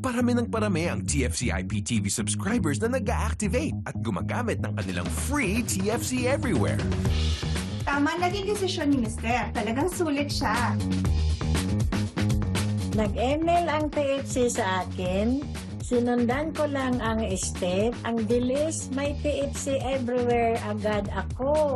Parami ng parami ang TFC IPTV subscribers na nag-a-activate at gumagamit ng kanilang free TFC Everywhere. Tama naging desisyon ni Mister. Talagang sulit siya. Nag-email ang TFC sa akin. Sinundan ko lang ang step. Ang bilis, may TFC everywhere agad ako.